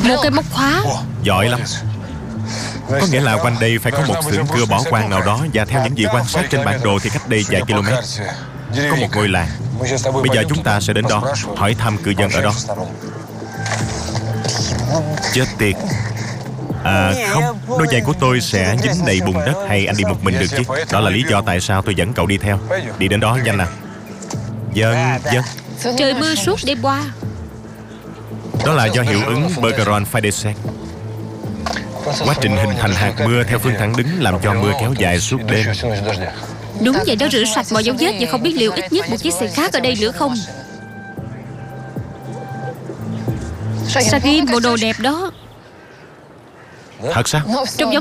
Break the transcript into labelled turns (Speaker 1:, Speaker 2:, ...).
Speaker 1: Một cây móc khóa.
Speaker 2: Giỏi lắm. Có nghĩa là quanh đây phải có một xưởng cưa bỏ quan nào đó. Và theo những gì quan sát trên bản đồ thì cách đây vài km có một ngôi làng. Bây giờ chúng ta sẽ đến đó hỏi thăm cư dân ở đó. Chết tiệt. Không, đôi giày của tôi sẽ dính đầy bùn đất. Hay anh đi một mình được chứ? Đó là lý do tại sao tôi dẫn cậu đi theo. Đi đến đó nhanh nào. Vâng.
Speaker 1: Trời mưa suốt đêm qua.
Speaker 2: Đó là do hiệu ứng Bergeron-Fidesek. Quá trình hình thành hạt mưa theo phương thẳng đứng làm cho mưa kéo dài suốt đêm.
Speaker 1: Đúng vậy đó, rửa sạch mọi dấu vết. Và không biết liệu ít nhất một chiếc xe khác ở đây nữa không. Sagin, bộ đồ đẹp đó.
Speaker 2: Thật sao?
Speaker 1: Trông giống